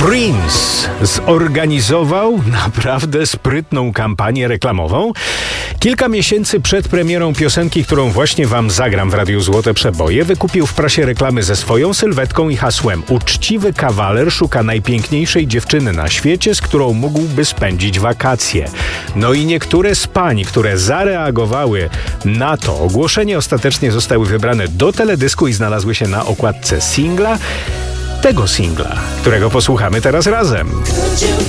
Prince zorganizował naprawdę sprytną kampanię reklamową. Kilka miesięcy przed premierą piosenki, którą właśnie wam zagram w Radiu Złote Przeboje, wykupił w prasie reklamy ze swoją sylwetką i hasłem: uczciwy kawaler szuka najpiękniejszej dziewczyny na świecie, z którą mógłby spędzić wakacje. No i niektóre z pań, które zareagowały na to ogłoszenie, ostatecznie zostały wybrane do teledysku i znalazły się na okładce singla. Tego singla, którego posłuchamy teraz razem.